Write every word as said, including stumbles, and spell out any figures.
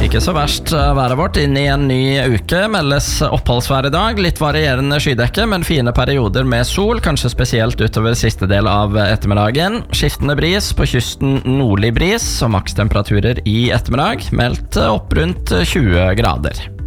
Ikke så verst været vårt inn i en ny uke. Meldes oppholdsvær i dag. Litt varierende skydekke, men fine perioder med sol, kanskje spesielt utover siste del av ettermiddagen. Skiftende bris, på kysten nordlig bris, og makstemperaturer i ettermiddag meldt opp rundt tjue grader.